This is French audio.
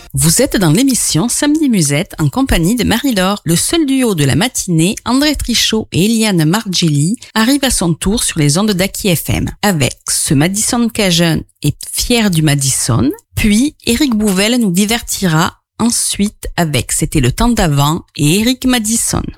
Vous êtes dans l'émission Samedi Musette en compagnie de Marie-Laure. Le seul duo de la matinée, André Trichot et Eliane Margelli, arrive à son tour sur les ondes d'Aki FM avec ce Madison Cajun et fier du Madison. Puis Éric Bouvel nous divertira ensuite avec C'était le temps d'avant et Éric Madison.